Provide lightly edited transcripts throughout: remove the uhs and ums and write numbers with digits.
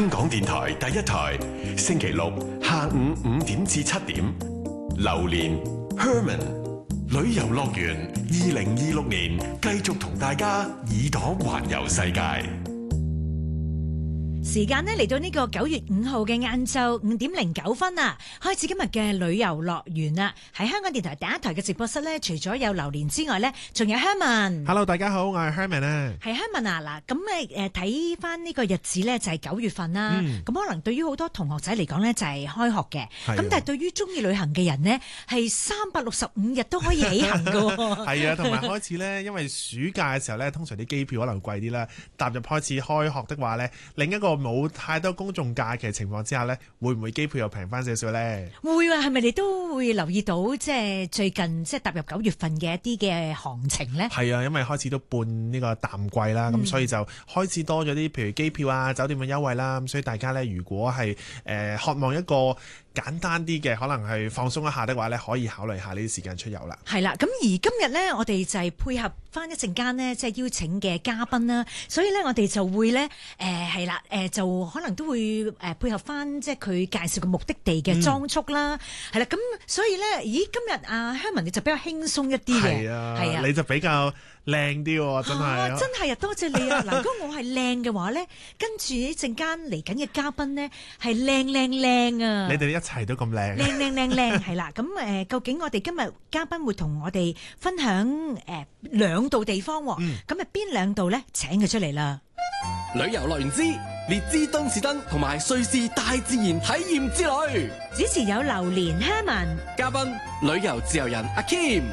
香港電台第一台，星期六下午5點至7點，榴蓮 Herman 旅遊樂園2026年繼續同大家耳朵環遊世界。 時間呢嚟到呢個9月5號嘅晏晝5點09分啊，開始今日嘅旅遊樂園啦。喺香港電台第一台嘅直播室呢，除咗有榴蓮之外呢，仲有 Herman。 Hello， 大家好，我係 Herman 啊。 係 Herman 啊，嗱，咁睇翻呢個日子呢，就係9月份啦。咁可能對於好多同學仔嚟講呢，就係開學嘅。咁但係對於中意旅行嘅人呢，係365日都可以起行㗎喎。 係啊，同埋開始呢，因為暑假嘅時候呢，通常啲機票可能貴啲啦。踏入開始開學的話呢，另一個冇太多公眾假期嘅情況之下呢，會唔會機票又平翻少少呢？ 會啊，係咪你都會留意到即係最近即係踏入9月份嘅一啲嘅行程呢？係啊，因為開始都半呢個淡季啦，咁所以就開始多咗啲譬如機票啊、酒店嘅優惠啦，咁所以大家呢，如果係渴望一個簡單啲嘅，可能係放鬆一下的話呢，可以考慮下呢啲時間出遊啦。係啦，咁而今日呢，我哋就係配合翻一陣間呢，即係邀請嘅嘉賓啦，所以呢，我哋就會呢，就可能都會配合翻即係佢介紹嘅目的地嘅裝束啦，係啦，咁所以呢，咦，今日阿 Herman 你就比較輕鬆一啲嘅， 係啊，你就比較靚啲喎，真係， 真係啊，多謝你啊！嗱，如果我係靚嘅話呢，跟住一陣間嚟緊嘅嘉賓呢，係靚啊！ 你哋一齊都咁靚， 靚係啦。咁究竟我哋今日嘉賓會同我哋分享兩度地方喎，咁邊兩度呢？請佢出嚟啦！ 旅遊樂園之列支敦士登同埋瑞士大自然體驗之旅， 主持有榴蓮 Herman， 嘉賓旅遊自由人阿 Kim。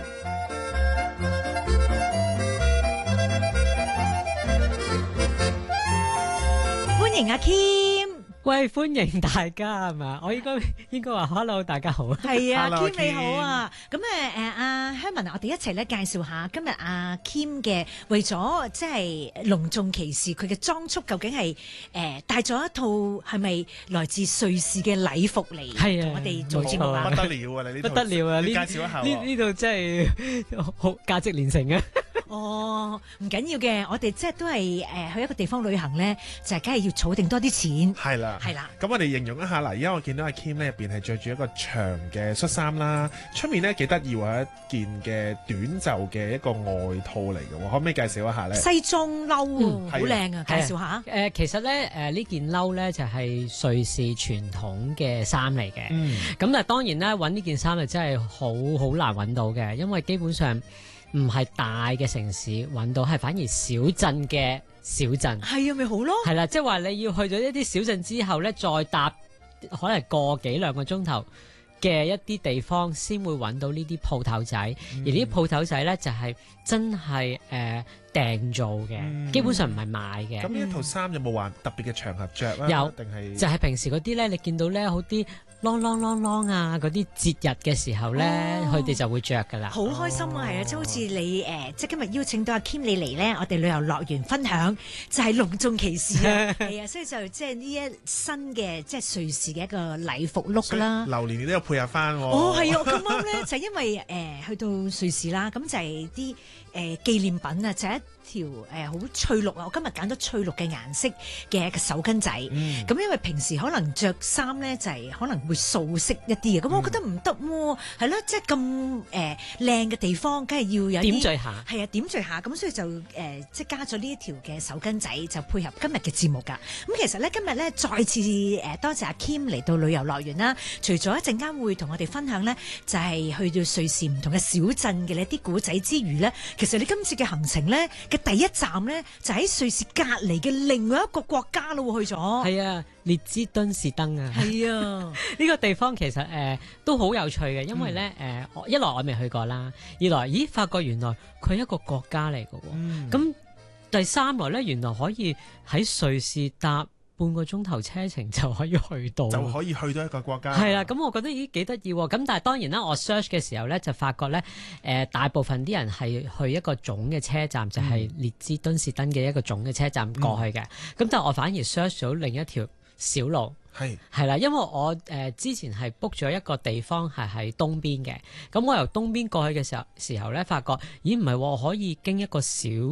歡迎阿 Kim。 喂，歡迎大家係嘛？我應該話 hello， 大家好。 係啊 Hello, Kim 你好啊！咁阿 Herman 我哋一齊咧介紹下今日阿 Kim 嘅為咗即係隆重其事，佢嘅裝束究竟係帶咗一套係咪來自瑞士嘅禮服嚟？ 係啊， 同我哋做節目啊！ 不得了啊！你呢套不得了啊！ 你介紹一下呢度真係好價值連城啊！ 哦，唔緊要嘅，我哋即係都係去一個地方旅行咧，就係梗係要儲定多啲錢。 係啦， 係啦。 咁我哋形容一下嗱，而家我見到阿 Kim 咧入邊係着住一個長嘅恤衫啦，出面咧幾得意喎，一件嘅短袖嘅一個外套嚟嘅喎，可唔可以介紹一下咧？ 西裝褸，好靚啊！介紹下。 其實咧呢件褸咧就係瑞士傳統嘅衫嚟嘅。咁但係當然啦，揾呢件衫係真係好難揾到嘅，因為基本上唔係大嘅城市揾到，係反而小鎮嘅小鎮。 係啊，咪好咯。係啦，即係話你要去咗一啲小鎮之後咧，再搭可能個幾兩個鐘頭嘅一啲地方，先會揾到呢啲鋪頭仔。而呢啲鋪頭仔咧就係真係訂做嘅，基本上唔係買嘅。 咁呢一套衫有冇話特別嘅場合着啊？ 有， 定係就係平時嗰啲咧，你見到咧好啲啷啊嗰啲節日嘅時候咧，佢哋就會着噶啦。 好開心啊，係啊，即係好似你即係今日邀請到阿 Kim 你嚟咧，我哋旅遊樂園分享就係隆重其事啊，係啊，所以就即係呢一新嘅即係瑞士嘅一個禮服 look 啦。 榴蓮你都有配合翻喎。 哦，係啊，咁啱咧就係因為去到瑞士啦，咁就係啲紀念品啊，就係條好翠綠啊！我今日揀咗翠綠嘅顏色嘅一個手巾仔，咁因為平時可能着衫咧就係可能會素色一啲嘅，咁我覺得唔得喎，係咯，即係咁靚嘅地方，梗係要有啲點綴下， 係啊，點綴下，咁所以就即係加咗呢一條嘅手巾仔，就配合今日嘅節目㗎。咁其實咧今日咧再次多謝阿 Kim 嚟到旅遊樂園啦，除咗一陣間會同我哋分享咧，就係去到瑞士唔同嘅小鎮嘅呢啲古仔之餘咧，其實你今次嘅行程咧第一站咧就喺瑞士隔離嘅另外一個國家咯，去咗。 係啊，列支敦士登啊。 係啊， 呢個地方其實都好有趣嘅，因為咧一來我未去過啦，二來發覺原來佢係一個國家嚟嘅喎。咁第三來咧，原來可以喺瑞士搭半個鐘頭車程就可以去到一個國家。 係啦，咁我覺得幾得意喎。咁但係當然啦，我 search 嘅時候咧就發覺咧，大部分啲人係去一個總嘅車站，就係列支敦士登嘅一個總嘅車站過去嘅。咁但係我反而 search 咗另一條小路。係啦，因為我之前係 book 咗一個地方係喺東邊嘅，咁我由東邊過去嘅時候咧，發覺咦唔係喎，可以經一個小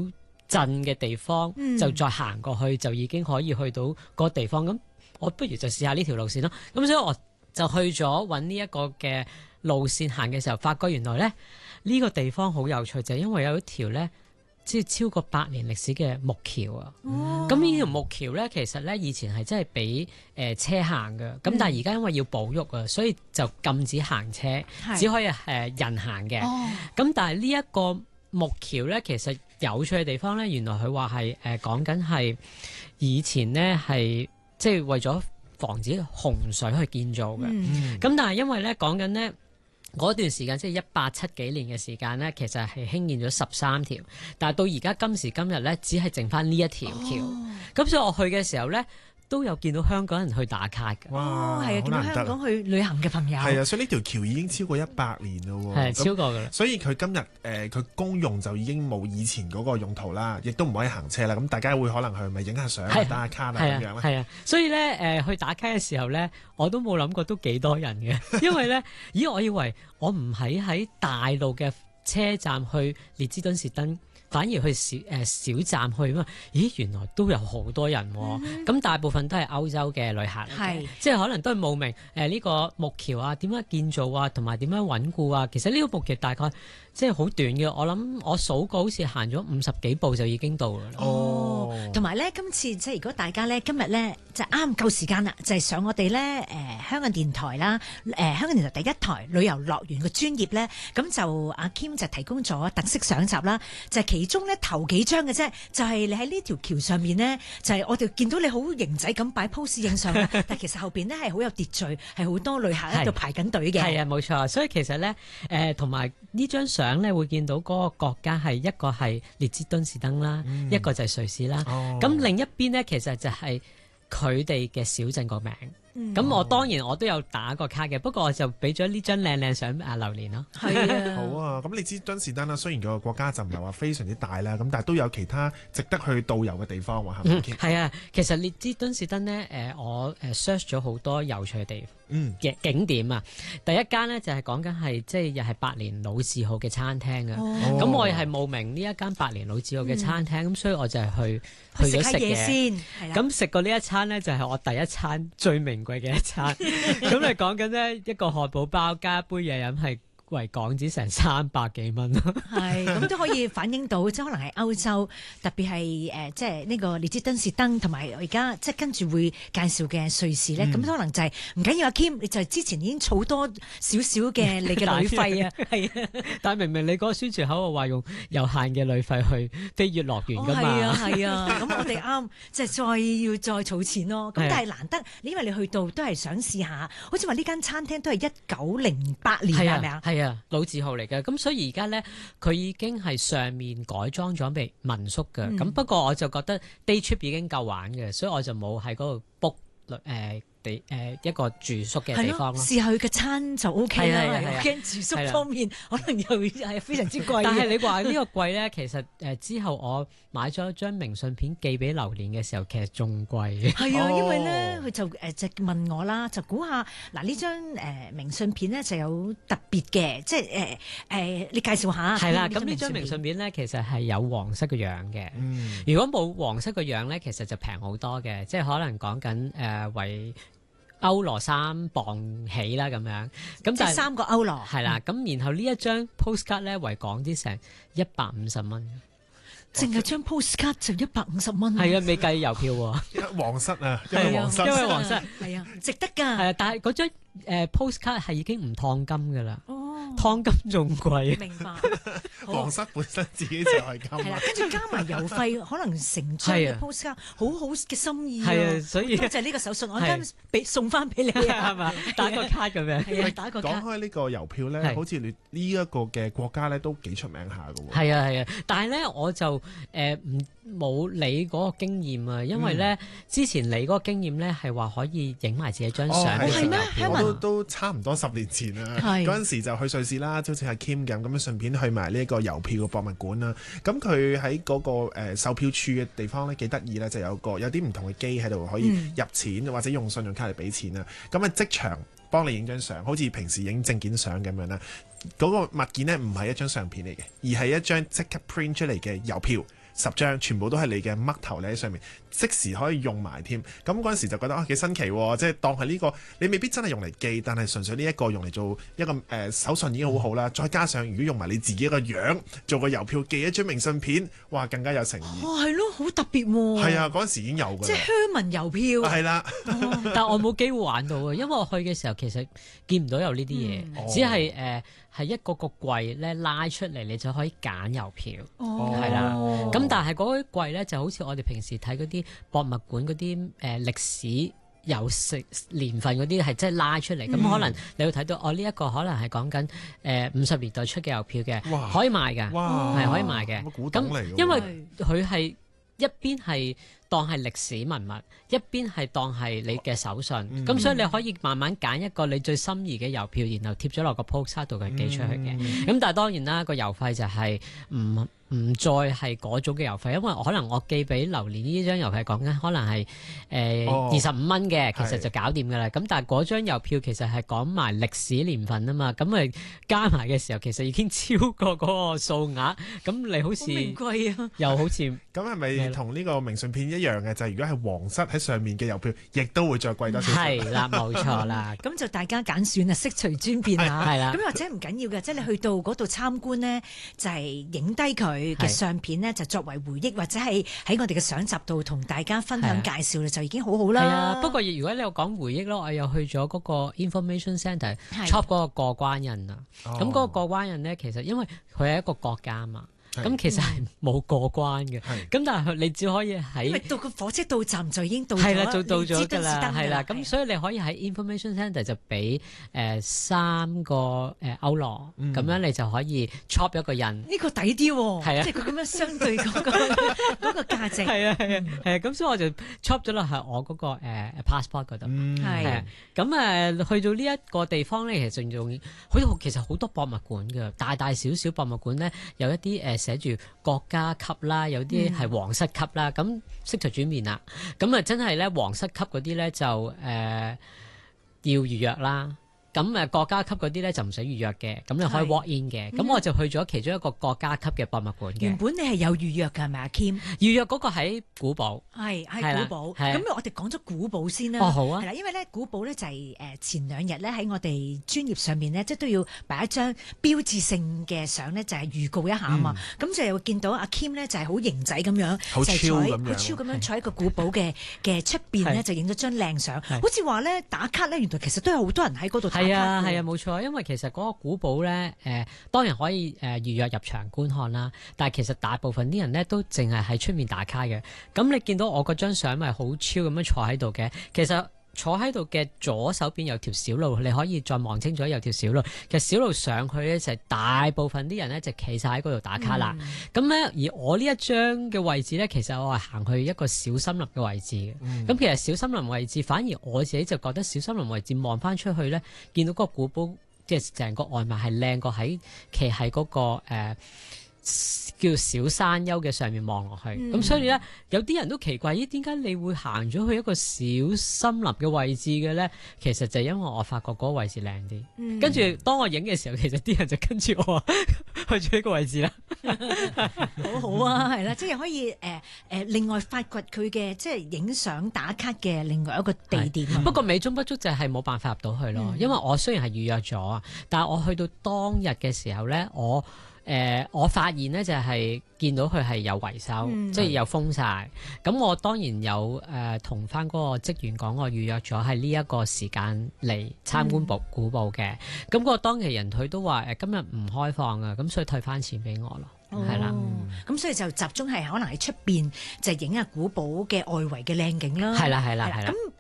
鎮嘅地方， 嗯就再行過去就已經可以去到嗰個地方。咁我不如就試下呢條路線咯。咁所以我就去咗揾呢一個嘅路線行嘅時候，發覺原來咧呢個地方好有趣，就係因為有一條咧即係超過100年歷史嘅木橋啊。咁呢條木橋咧，其實咧以前係真係俾車行嘅，咁但係而家因為要保育啊，所以就禁止行車， 係只可以人行嘅。 哦咁但係呢一個木橋咧，其實有趣嘅地方咧，原來佢話係講緊係以前呢係即係為咗防止洪水去建造嘅。 嗯咁但係因為咧講緊呢嗰段時間，即係1870幾年嘅時間咧，其實係興建咗13條，但係到而家今時今日咧，只係剩翻呢一條橋。咁所以我去嘅時候咧，都有見到香港人去打卡嘅。 哦，係啊，見到香港去旅行嘅朋友， 係啊，所以呢條橋已經超過100年咯喎。 係咁超過㗎啦。 所以佢今日佢公用就已經冇以前嗰個用途啦，亦都唔可以行車啦。咁大家會可能去咪影下相、 係打下卡啊咁係啊， 樣咧。 係啊，所以咧去打卡嘅時候咧，我都冇諗過都幾多人嘅，因為咧，咦，我以為我唔喺大路嘅車站去列支敦士登，反而去小站去嘛？咦，原來都有好多人喎。咁大部分都係歐洲嘅旅客嚟嘅係即係可能都係慕名呢個木橋啊，點樣建造啊，同埋點樣穩固啊。其實呢個木橋大概即係好短嘅，我諗我數過好似行咗50幾步就已經到㗎啦。 哦，同埋咧，今次即係如果大家咧今日咧就啱夠時間啦，就係上我哋咧香港電台啦，香港電台第一台旅遊樂園嘅專頁咧，咁就阿 Kim 就提供咗特色相集啦，就係其中咧頭幾張嘅啫，就係你喺呢條橋上面呢，就係我哋見到你好型仔咁擺 pose 影相啦，但其實後邊呢係好有秩序，係好多旅客喺度排緊隊嘅。 係啊，冇錯。所以其實咧同埋呢張相咧會見到嗰個國家係一個係列支敦士登啦，一個就係瑞士啦。咁另一邊咧其實就係佢哋嘅小鎮個名。咁我當然我都有打個卡嘅，不過我就俾咗呢張靚靚相榴蓮咯。 係啊， 好啊，咁你知敦士登啦，雖然個國家就唔係話非常之大啦，咁但係都有其他值得去導遊嘅地方喎，係咪？Kim？ 係啊，其實列支敦士登咧我search 咗好多有趣嘅地方嘅景點啊。第一間咧就係講緊係即係又係百年老字號嘅餐廳啊。咁我又係慕名呢一間百年老字號嘅餐廳，咁所以我就係去咗食嘢嘢先。 咁食過呢一餐咧，就係我第一餐最名貴嘅一餐。咁你講緊呢一個漢堡包加一杯嘢飲係為港紙成300幾蚊咯。 係咁都可以反映到，即係可能係歐洲，特別係即係呢個列支敦士登，同埋而家即係跟住會介紹嘅瑞士咧。咁可能就係唔緊要，阿 Kim，你就係之前已經儲多少少嘅你嘅旅費啊。係啊， 但係明明你嗰個宣傳口話用有限嘅旅費去飛越樂園㗎嘛。 係啊係啊，咁我哋啱即係再儲錢咯。咁但係難得，因為你去到都係想試下，好似話呢間餐廳都係1908年係咪啊？ 係啊，老字號嚟嘅，咁所以而家咧佢已經係上面改裝咗俾民宿嘅，咁不過我就覺得 day trip 已經夠玩嘅，所以我就冇喺嗰度 book 一個住宿嘅地方咯。 試下佢嘅餐就 O K 啦， 係啊驚住宿方面可能又係非常之貴。 但係你話呢個貴咧，其實之後我買咗張明信片寄俾榴蓮嘅時候，其實仲貴。 係啊，因為咧佢就就問我啦，就估下嗱呢張明信片咧就有特別嘅，即係你介紹下。 係啦，咁呢張明信片咧其實係有皇室嘅樣嘅。如果冇皇室嘅樣咧，其實就平好多嘅，即係可能講緊為歐羅3磅起啦咁樣，咁即係3個歐羅。 係啦，咁然後呢一張 postcard 咧為港紙成150蚊， 淨係張 postcard 就150蚊。 係啊，未計郵票喎。 皇室啊，因為皇室， 因為皇室係啊，值得㗎。 係啊，但係嗰張postcard 係已經唔燙金㗎啦。 哦， 燙金仲貴。 明白。 皇室本身自己就係咁。 係啦，跟住加埋郵費，可能成張嘅 postcard 好好嘅心意。 係啊，所以多謝呢個手信，我啱送翻俾你啊， 係嘛，打個卡咁樣。 係啊，打個卡。 講開呢個郵票咧，好似你呢一個嘅國家咧都幾出名下㗎喎。 係啊係啊，但係咧我就冇你嗰個經驗啊，因為咧之前你嗰個經驗咧係話可以影埋自己張相。 係咩？ 我都差唔多10年前啦。嗰陣時就去瑞士啦，就好似阿 Kim 咁樣順便去埋呢一個郵票嘅博物館啦。咁佢喺嗰個售票處嘅地方咧幾得意咧，就有啲唔同嘅機喺度可以入錢或者用信用卡嚟俾錢啊。咁啊即場幫你影張相，好似平時影證件相咁樣啦。嗰個物件呢唔係一張相片嚟嘅，而係一張即刻 print 出嚟嘅郵票。 10張，全部都係你嘅嘜頭你喺上面，即時可以用埋添。咁嗰陣時就覺得幾新奇喎，即係當係呢個你未必真係用嚟記，但係純粹呢一個用嚟做一個手信已經好好啦。再加上如果用埋你自己個樣做個郵票寄一張明信片，哇更加有誠意。 係咯，好特別喎。 係啊，嗰陣時已經有㗎啦。 即係Herman郵票。 係啦， 但我冇機會玩到啊，因為我去嘅時候其實見唔到有呢啲嘢，只係係一個櫃咧拉出嚟，你就可以揀郵票，係啦。咁但係嗰啲櫃咧就好似我哋平時睇嗰啲博物館嗰啲歷史有年份嗰啲係真係拉出嚟，咁可能你會睇到呢一個可能係講緊50年代出嘅郵票嘅，可以賣㗎，係可以賣嘅。咁因為佢係一邊係當係歷史文物，一邊係當係你嘅手信，咁所以你可以慢慢揀一個你最心儀嘅郵票，然後貼咗落個 postcard 度寄出去嘅。咁但係當然啦，個郵費就係唔再係嗰種嘅郵費，因為可能我寄俾榴蓮呢張郵費講緊可能係25蚊嘅，其實就搞掂㗎啦。咁但係嗰張郵票其實係講埋歷史年份啊嘛，咁咪加埋嘅時候其實已經超過嗰個數額，咁你好似名貴啊， 又好似咁係咪同呢個明信片一樣嘅？就係如果係皇室喺上面嘅郵票，亦都會再貴多少少。 係啦，冇錯啦。 咁就大家揀選啊，悉隨尊便啊。 係啦。 咁或者唔緊要嘅，即係你去到嗰度參觀呢，就係影低佢嘅相片呢，就作為回憶，或者係喺我哋嘅相集度同大家分享介紹咧，就已經好好啦。 係啊，不過如果你有講回憶咯，我又去咗嗰個 information centre chop 嗰個過關印啊。咁嗰個過關印呢，其實因為佢係一個國家啊嘛。咁其實係冇過關嘅，咁但係你只可以喺因為到個火車到站就已經到咗， 係啦，就到咗㗎啦，係啦，咁所以你可以喺 information centre 就俾3個歐羅，咁樣你就可以 chop 一個印。呢個抵啲喎，係啊，即係佢咁樣相對嗰個價值。係啊，咁所以我就 chop 咗落喺我嗰個passport 嗰度。係咁去到呢一個地方咧，其實仲其實好多博物館㗎，大大小小博物館咧有一啲寫住國家級啦，有啲係皇室級啦，咁悉隨尊便啦，咁真係咧皇室級嗰啲咧就要預約啦。咁國家級嗰啲咧就唔使預約嘅，咁你可以 walk in 嘅。咁我就去咗其中一個國家級嘅博物館嘅。原本你係有預約㗎係咪啊 Kim？ 預約嗰個喺古堡， 係古堡。咁我哋講咗古堡先啦。 好啊。 係啦，因為咧古堡咧就係前2日咧喺我哋專頁上面咧，即係都要擺一張標誌性嘅相咧，就係預告一下啊嘛。咁就會見到阿 Kim 咧就係好型仔咁樣， 好超咁樣坐喺個古堡嘅出邊咧，就影咗張靚相。好似話咧打卡咧，原來其實都有好多人喺嗰度打卡。 係啊，冇錯，因為其實嗰個古堡咧，當然可以預約入場觀看啦，但係其實大部分啲人咧都淨係喺出面打卡嘅。咁你見到我嗰張相咪好超咁樣坐喺度嘅，其實坐喺度嘅左手邊有條小路，你可以再望清楚有條小路。其實小路上去咧就係大部分啲人咧就企晒喺嗰度打卡啦。咁咧而我呢一張嘅位置咧，其實我係行去一個小森林嘅位置嘅。咁其實小森林位置，反而我自己就覺得小森林位置望翻出去咧，見到嗰個古堡即係成個外貌係靚過企喺嗰個叫小山丘嘅上面望落去，咁所以咧有啲人都奇怪，咦點解你會行咗去一個小森林嘅位置嘅咧？其實就因為我發覺嗰個位置靚啲，跟住當我影嘅時候，其實啲人就跟住我去咗呢個位置啦。 好好啊，係啦，即係可以另外發掘佢嘅即係影相打卡嘅另外一個地點。 不過美中不足就係冇辦法入到去咯，因為我雖然係預約咗，但係我去到當日嘅時候咧，我發現咧就係見到佢係有維修，即係有封晒。咁我當然有同翻嗰個職員講，我預約咗係呢一個時間嚟參觀古堡嘅。咁個當期人佢都話今日唔開放啊，咁所以退翻錢俾我咯，係啦。 咁所以就集中係可能喺出邊就影下古堡嘅外圍嘅靚景啦。 係啦。咁